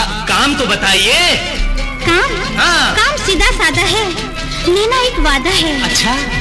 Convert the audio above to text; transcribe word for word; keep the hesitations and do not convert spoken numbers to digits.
काम तो बताइए। काम? हाँ। काम सीधा साधा है, लेना एक वादा है। अच्छा